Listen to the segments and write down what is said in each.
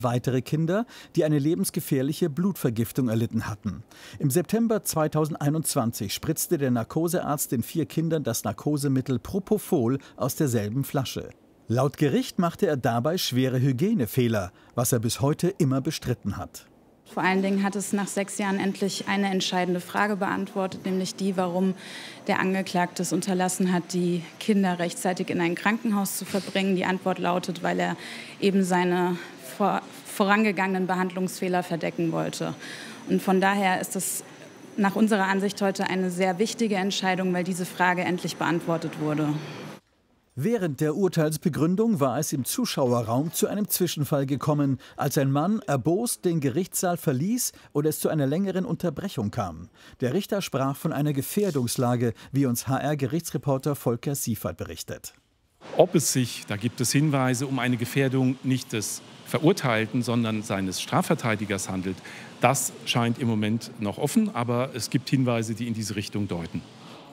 weitere Kinder, die eine lebensgefährliche Blutvergiftung erlitten hatten. Im September 2021 spritzte der Narkosearzt den 4 Kindern das Narkosemittel Propofol aus derselben Flasche. Laut Gericht machte er dabei schwere Hygienefehler, was er bis heute immer bestritten hat. Vor allen Dingen hat es nach 6 Jahren endlich eine entscheidende Frage beantwortet, nämlich die, warum der Angeklagte es unterlassen hat, die Kinder rechtzeitig in ein Krankenhaus zu verbringen. Die Antwort lautet, weil er eben seine vorangegangenen Behandlungsfehler verdecken wollte. Und von daher ist es nach unserer Ansicht heute eine sehr wichtige Entscheidung, weil diese Frage endlich beantwortet wurde. Während der Urteilsbegründung war es im Zuschauerraum zu einem Zwischenfall gekommen, als ein Mann erbost den Gerichtssaal verließ und es zu einer längeren Unterbrechung kam. Der Richter sprach von einer Gefährdungslage, wie uns HR-Gerichtsreporter Volker Siefert berichtet. Ob es sich, da gibt es Hinweise, um eine Gefährdung nicht des Verurteilten, sondern seines Strafverteidigers handelt, das scheint im Moment noch offen, aber es gibt Hinweise, die in diese Richtung deuten.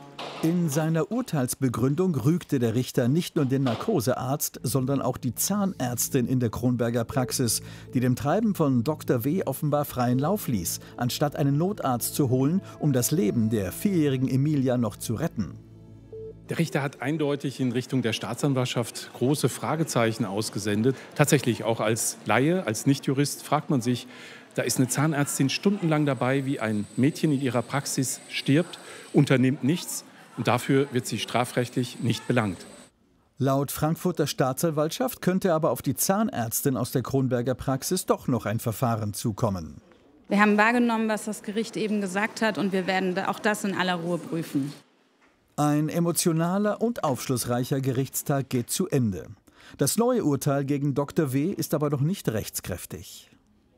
In seiner Urteilsbegründung rügte der Richter nicht nur den Narkosearzt, sondern auch die Zahnärztin in der Kronberger Praxis, die dem Treiben von Dr. W. offenbar freien Lauf ließ, anstatt einen Notarzt zu holen, um das Leben der 4-jährigen Emilia noch zu retten. Der Richter hat eindeutig in Richtung der Staatsanwaltschaft große Fragezeichen ausgesendet. Tatsächlich auch als Laie, als Nichtjurist fragt man sich, da ist eine Zahnärztin stundenlang dabei, wie ein Mädchen in ihrer Praxis stirbt, unternimmt nichts. Und dafür wird sie strafrechtlich nicht belangt. Laut Frankfurter Staatsanwaltschaft könnte aber auf die Zahnärztin aus der Kronberger Praxis doch noch ein Verfahren zukommen. Wir haben wahrgenommen, was das Gericht eben gesagt hat, und wir werden auch das in aller Ruhe prüfen. Ein emotionaler und aufschlussreicher Gerichtstag geht zu Ende. Das neue Urteil gegen Dr. W. ist aber noch nicht rechtskräftig.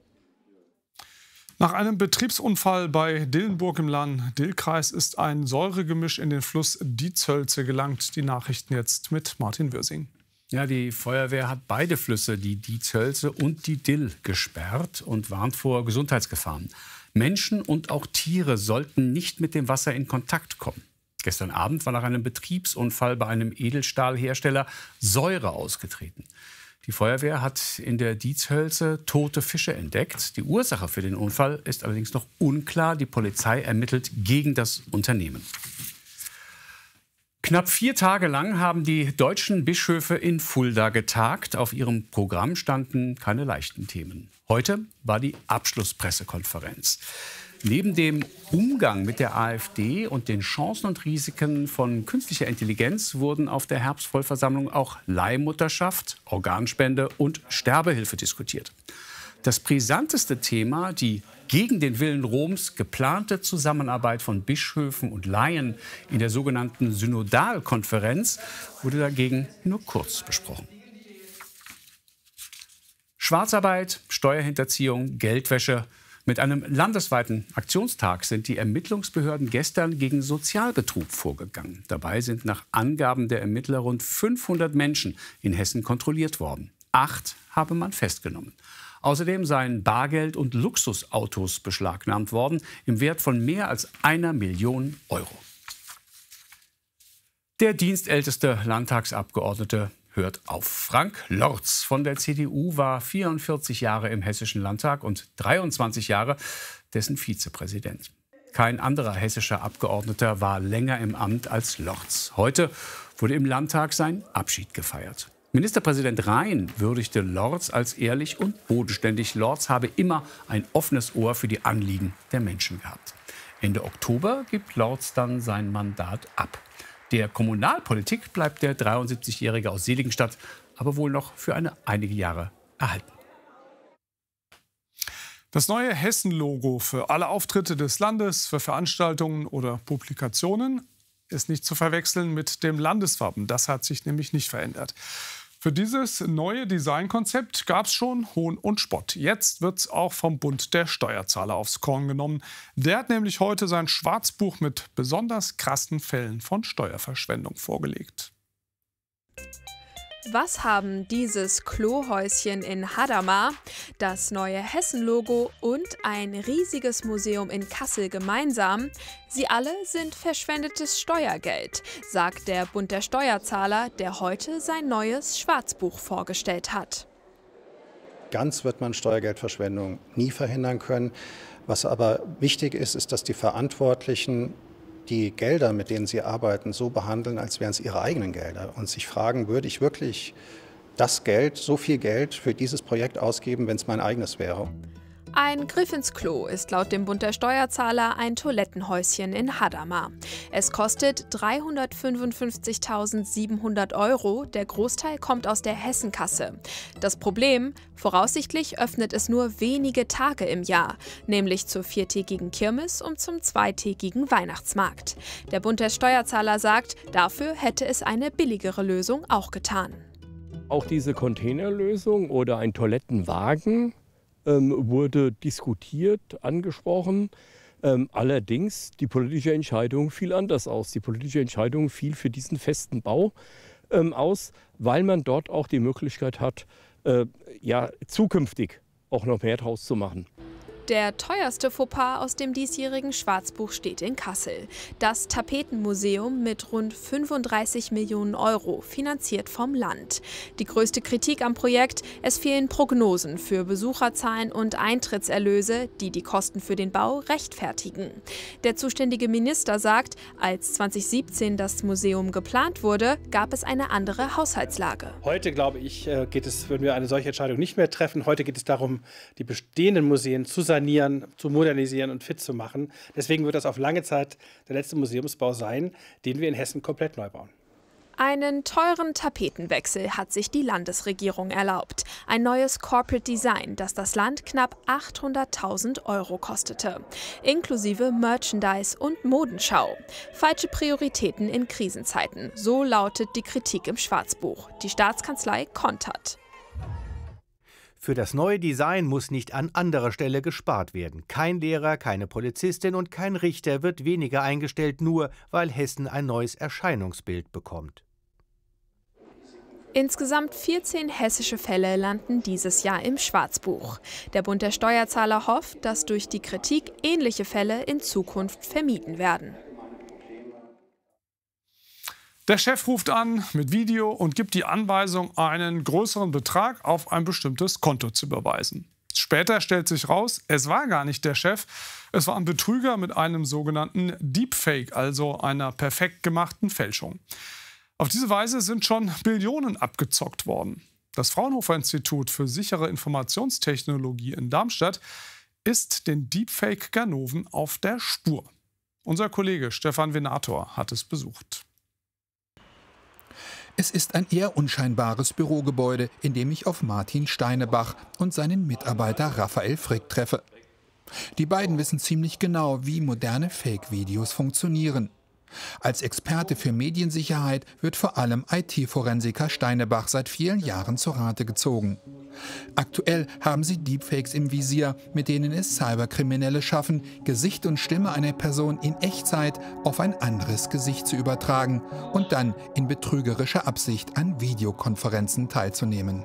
Nach einem Betriebsunfall bei Dillenburg im Lahn-Dill-Kreis ist ein Säuregemisch in den Fluss Dietshölze gelangt. Die Nachrichten jetzt mit Martin Würsing. Ja, die Feuerwehr hat beide Flüsse, die Dietshölze und die Dill, gesperrt und warnt vor Gesundheitsgefahren. Menschen und auch Tiere sollten nicht mit dem Wasser in Kontakt kommen. Gestern Abend war nach einem Betriebsunfall bei einem Edelstahlhersteller Säure ausgetreten. Die Feuerwehr hat in der Dietshölze tote Fische entdeckt. Die Ursache für den Unfall ist allerdings noch unklar. Die Polizei ermittelt gegen das Unternehmen. Knapp 4 Tage lang haben die deutschen Bischöfe in Fulda getagt. Auf ihrem Programm standen keine leichten Themen. Heute war die Abschlusspressekonferenz. Neben dem Umgang mit der AfD und den Chancen und Risiken von künstlicher Intelligenz wurden auf der Herbstvollversammlung auch Leihmutterschaft, Organspende und Sterbehilfe diskutiert. Das brisanteste Thema, die gegen den Willen Roms geplante Zusammenarbeit von Bischöfen und Laien in der sogenannten Synodalkonferenz, wurde dagegen nur kurz besprochen. Schwarzarbeit, Steuerhinterziehung, Geldwäsche. Mit einem landesweiten Aktionstag sind die Ermittlungsbehörden gestern gegen Sozialbetrug vorgegangen. Dabei sind nach Angaben der Ermittler rund 500 Menschen in Hessen kontrolliert worden. 8 habe man festgenommen. Außerdem seien Bargeld und Luxusautos beschlagnahmt worden im Wert von mehr als 1 Million Euro. Der dienstälteste Landtagsabgeordnete hört auf. Frank Lorz von der CDU war 44 Jahre im Hessischen Landtag und 23 Jahre dessen Vizepräsident. Kein anderer hessischer Abgeordneter war länger im Amt als Lorz. Heute wurde im Landtag sein Abschied gefeiert. Ministerpräsident Rhein würdigte Lorz als ehrlich und bodenständig. Lorz habe immer ein offenes Ohr für die Anliegen der Menschen gehabt. Ende Oktober gibt Lorz dann sein Mandat ab. Der Kommunalpolitik bleibt der 73-Jährige aus Seligenstadt aber wohl noch für einige Jahre erhalten. Das neue Hessen-Logo für alle Auftritte des Landes, für Veranstaltungen oder Publikationen ist nicht zu verwechseln mit dem Landeswappen. Das hat sich nämlich nicht verändert. Für dieses neue Designkonzept gab es schon Hohn und Spott. Jetzt wird es auch vom Bund der Steuerzahler aufs Korn genommen. Der hat nämlich heute sein Schwarzbuch mit besonders krassen Fällen von Steuerverschwendung vorgelegt. Was haben dieses Klohäuschen in Hadamar, das neue Hessen-Logo und ein riesiges Museum in Kassel gemeinsam? Sie alle sind verschwendetes Steuergeld, sagt der Bund der Steuerzahler, der heute sein neues Schwarzbuch vorgestellt hat. Ganz wird man Steuergeldverschwendung nie verhindern können. Was aber wichtig ist, ist, dass die Verantwortlichen die Gelder, mit denen sie arbeiten, so behandeln, als wären es ihre eigenen Gelder und sich fragen, würde ich wirklich das Geld, so viel Geld für dieses Projekt ausgeben, wenn es mein eigenes wäre? Ein Griff ins Klo ist laut dem Bund der Steuerzahler ein Toilettenhäuschen in Hadamar. Es kostet 355.700 €. Der Großteil kommt aus der Hessenkasse. Das Problem: voraussichtlich öffnet es nur wenige Tage im Jahr, nämlich zur 4-tägigen Kirmes und zum 2-tägigen Weihnachtsmarkt. Der Bund der Steuerzahler sagt, dafür hätte es eine billigere Lösung auch getan. Auch diese Containerlösung oder ein Toilettenwagen wurde diskutiert, angesprochen. Allerdings, die politische Entscheidung fiel anders aus. Die politische Entscheidung fiel für diesen festen Bau aus, weil man dort auch die Möglichkeit hat, zukünftig auch noch mehr draus zu machen. Der teuerste Fauxpas aus dem diesjährigen Schwarzbuch steht in Kassel. Das Tapetenmuseum mit rund 35 Millionen €, finanziert vom Land. Die größte Kritik am Projekt: es fehlen Prognosen für Besucherzahlen und Eintrittserlöse, die die Kosten für den Bau rechtfertigen. Der zuständige Minister sagt, als 2017 das Museum geplant wurde, gab es eine andere Haushaltslage. Heute, glaube ich, würden wir eine solche Entscheidung nicht mehr treffen. Heute geht es darum, die bestehenden Museen zu sanieren, zu modernisieren und fit zu machen. Deswegen wird das auf lange Zeit der letzte Museumsbau sein, den wir in Hessen komplett neu bauen. Einen teuren Tapetenwechsel hat sich die Landesregierung erlaubt. Ein neues Corporate Design, das das Land knapp 800.000 € kostete. Inklusive Merchandise und Modenschau. Falsche Prioritäten in Krisenzeiten. So lautet die Kritik im Schwarzbuch. Die Staatskanzlei kontert. Für das neue Design muss nicht an anderer Stelle gespart werden. Kein Lehrer, keine Polizistin und kein Richter wird weniger eingestellt, nur weil Hessen ein neues Erscheinungsbild bekommt. Insgesamt 14 hessische Fälle landen dieses Jahr im Schwarzbuch. Der Bund der Steuerzahler hofft, dass durch die Kritik ähnliche Fälle in Zukunft vermieden werden. Der Chef ruft an mit Video und gibt die Anweisung, einen größeren Betrag auf ein bestimmtes Konto zu überweisen. Später stellt sich raus, es war gar nicht der Chef, es war ein Betrüger mit einem sogenannten Deepfake, also einer perfekt gemachten Fälschung. Auf diese Weise sind schon Billionen abgezockt worden. Das Fraunhofer-Institut für sichere Informationstechnologie in Darmstadt ist den Deepfake-Ganoven auf der Spur. Unser Kollege Stefan Venator hat es besucht. Es ist ein eher unscheinbares Bürogebäude, in dem ich auf Martin Steinebach und seinen Mitarbeiter Raphael Frick treffe. Die beiden wissen ziemlich genau, wie moderne Fake-Videos funktionieren. Als Experte für Mediensicherheit wird vor allem IT-Forensiker Steinebach seit vielen Jahren zur Rate gezogen. Aktuell haben sie Deepfakes im Visier, mit denen es Cyberkriminelle schaffen, Gesicht und Stimme einer Person in Echtzeit auf ein anderes Gesicht zu übertragen und dann in betrügerischer Absicht an Videokonferenzen teilzunehmen.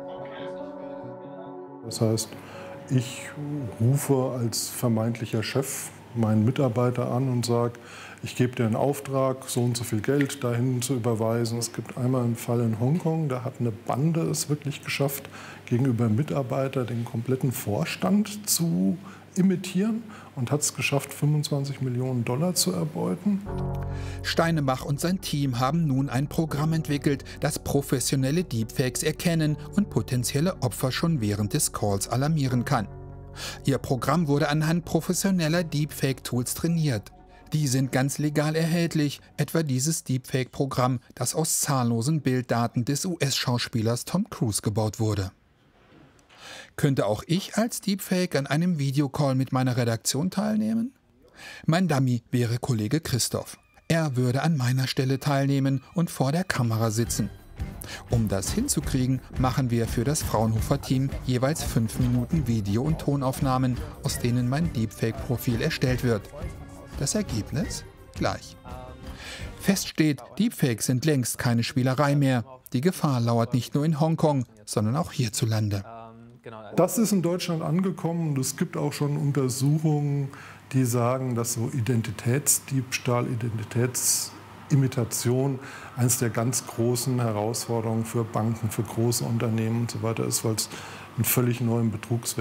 Das heißt, ich rufe als vermeintlicher Chef meinen Mitarbeiter an und sage, ich gebe dir einen Auftrag, so und so viel Geld dahin zu überweisen. Es gibt einmal einen Fall in Hongkong, da hat eine Bande es wirklich geschafft, gegenüber Mitarbeiter den kompletten Vorstand zu imitieren und hat es geschafft, 25 Millionen $ zu erbeuten. Steinebach und sein Team haben nun ein Programm entwickelt, das professionelle Deepfakes erkennen und potenzielle Opfer schon während des Calls alarmieren kann. Ihr Programm wurde anhand professioneller Deepfake-Tools trainiert. Die sind ganz legal erhältlich, etwa dieses Deepfake-Programm, das aus zahllosen Bilddaten des US-Schauspielers Tom Cruise gebaut wurde. Könnte auch ich als Deepfake an einem Videocall mit meiner Redaktion teilnehmen? Mein Dummy wäre Kollege Christoph. Er würde an meiner Stelle teilnehmen und vor der Kamera sitzen. Um das hinzukriegen, machen wir für das Fraunhofer-Team jeweils 5 Minuten Video- und Tonaufnahmen, aus denen mein Deepfake-Profil erstellt wird. Das Ergebnis gleich. Fest steht, Deepfakes sind längst keine Spielerei mehr. Die Gefahr lauert nicht nur in Hongkong, sondern auch hierzulande. Das ist in Deutschland angekommen und es gibt auch schon Untersuchungen, die sagen, dass so Identitätsdiebstahl, Identitätsimitation eines der ganz großen Herausforderungen für Banken, für große Unternehmen und so weiter ist, weil es einen völlig neuen Betrugsweg